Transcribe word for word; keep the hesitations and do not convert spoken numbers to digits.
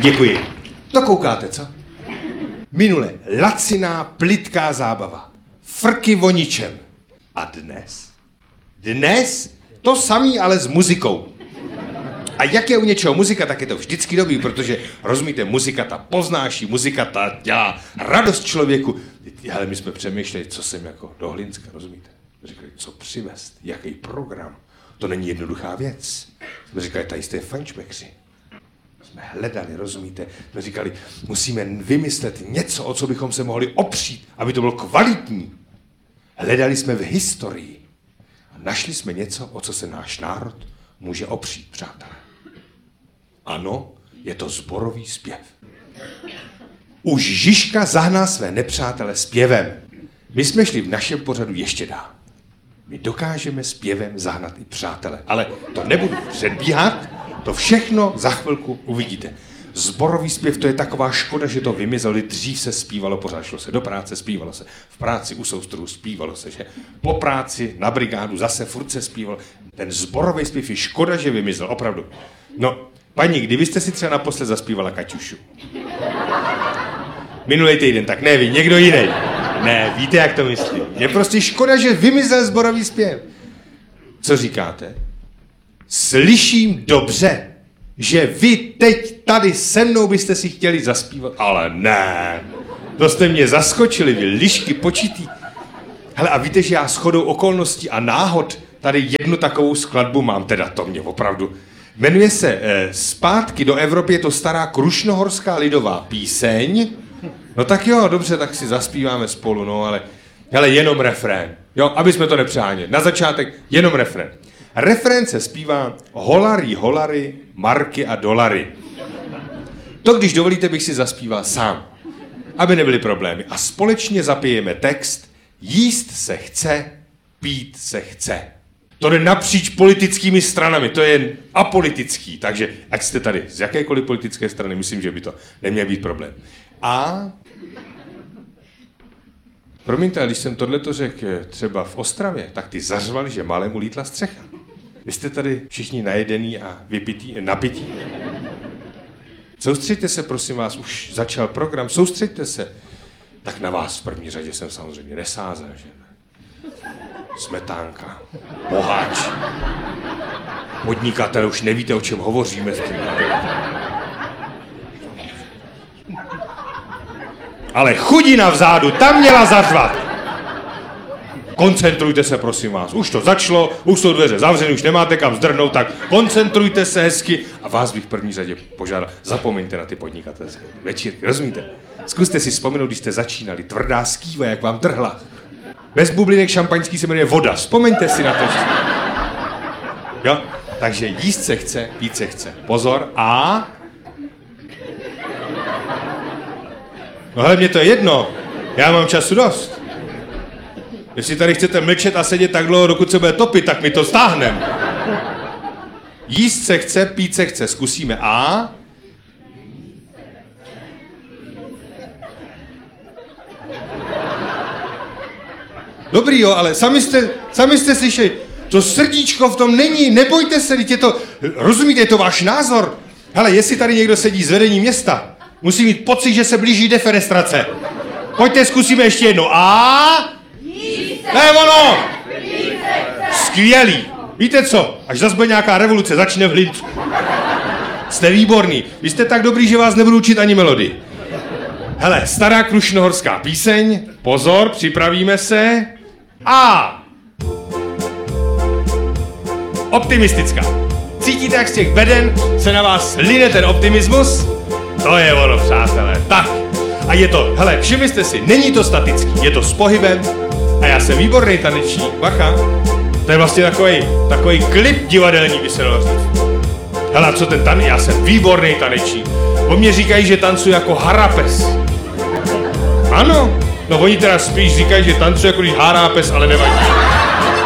Děkuji. To koukáte, co? Minule laciná, plitká zábava. Frky o ničem. A dnes? Dnes to samý, ale s muzikou. A jak je u něčeho muzika, tak je to vždycky dobrý, protože, rozumíte, muzika ta poznáší, muzika ta dělá radost člověku. Ale my jsme přemýšleli, co jsem jako do Hlinska, rozumíte? Říkali, co přivést, jaký program. To není jednoduchá věc. Jsme říkali, tady jste fančmekři. Jsme hledali, rozumíte? Jsme říkali, musíme vymyslet něco, o co bychom se mohli opřít, aby to bylo kvalitní. Hledali jsme v historii. A našli jsme něco, o co se náš národ může opřít, přátelé. Ano, je to sborový zpěv. Už Žižka zahnal své nepřátele zpěvem. My jsme šli v našem pořadu ještě dál. My dokážeme zpěvem zahnat i přátele. Ale to nebudu předbíhat, to všechno za chvilku uvidíte. Sborový zpěv, to je taková škoda, že to vymizelo. Dřív se zpívalo, pořád šlo se do práce, zpívalo se v práci u soustruhu, zpívalo se, že po práci na brigádu zase furt se zpívalo. Ten sborový zpěv je škoda, že vymizel, opravdu. No, paní, kdy jste si třeba naposled zaspívala Kaťušu? Minulý týden, tak ne vy, někdo jiný. Ne, víte, jak to myslím. Je prostě škoda, že vymizel sborový zpěv. Co říkáte? Slyším dobře, že vy teď tady se mnou byste si chtěli zaspívat, ale ne. To jste mě zaskočili, vy lišky počitý. Hele, a víte, že já shodou okolností a náhod tady jednu takovou skladbu mám, teda to mě opravdu. Jmenuje se eh, Zpátky do Evropy, je to stará krušnohorská lidová píseň. No tak jo, dobře, tak si zaspíváme spolu, no ale, hele, jenom refrén, jo, aby jsme to nepřáněli. Na začátek jenom refrén. Refrén se zpívá holary, holary, marky a dolary. To, když dovolíte, bych si zaspíval sám, aby nebyly problémy. A společně zapijeme text Jíst se chce, pít se chce. To jde napříč politickými stranami, to je apolitický, takže ať jste tady z jakékoliv politické strany, myslím, že by to neměl být problém. A promiňte, když jsem tohleto řekl třeba v Ostravě, tak ty zařvali, že malému lítla střecha. Vy jste tady všichni najedený a vypitý, napití. Soustřeďte se, prosím vás, už začal program, soustřeďte se. Tak na vás v první řadě jsem samozřejmě nesázel, že ne? Smetánka, boháč, podnikatel, už nevíte, o čem hovoříme s tím. Ale chudina vzadu, tam měla zařvat. Koncentrujte se, prosím vás. Už to začalo, už jsou dveře zavřeny, už nemáte kam zdrhnout, tak koncentrujte se hezky. A vás bych v první řadě požádal, zapomeňte na ty podnikatelské večírky, rozumíte? Zkuste si vzpomenout, když jste začínali, tvrdá skýva, jak vám trhla. Bez bublinek šampaňský se jmenuje voda, vzpomeňte si na to. Jo? Takže jíst se chce, pít se chce. Pozor a... No hele, mně to je jedno, já mám času dost. Jestli tady chcete mlčet a sedět tak dlouho, dokud se bude topit, tak mi to stáhneme. Jíst se chce, pít se chce, zkusíme a... Dobrý jo, ale sami jste, sami jste slyšeli, to srdíčko v tom není, nebojte se, je to, rozumíte, je to váš názor. Hele, jestli tady někdo sedí z vedení města, musí mít pocit, že se blíží defenestrace. Pojďte, zkusíme ještě jednou. A... Ne, ono! Skvělý. Víte co? Až zase bude nějaká revoluce, začne v Hlinsku. Jste výborný. Vy jste tak dobrý, že vás nebudu učit ani melodii. Hele, stará krušnohorská píseň. Pozor, připravíme se. A... Optimistická. Cítíte, jak z těch beden se na vás line ten optimismus? To je ono, přátelé. Tak. A je to, hele, všimli jste si, není to statický, je to s pohybem. A já jsem výborný tanečník, bacha. To je vlastně takový, takový klip divadelní, by se dalo říct. Hele, co ten tanec? Já jsem výborný tanečník. O mě říkají, že tancuji jako harapes. Ano, no oni teda spíš říkají, že tancuji jako když harapes, ale nevadí.